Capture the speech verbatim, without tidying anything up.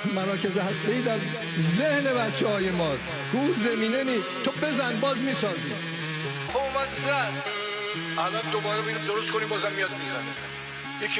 مراکز هسته‌ای در ذهن بچه های ماست. رو زمینه نی تو بزن باز میسازی. خب اومد زد، الان دوباره ببینیم درست کنیم بازم میاد میزنه.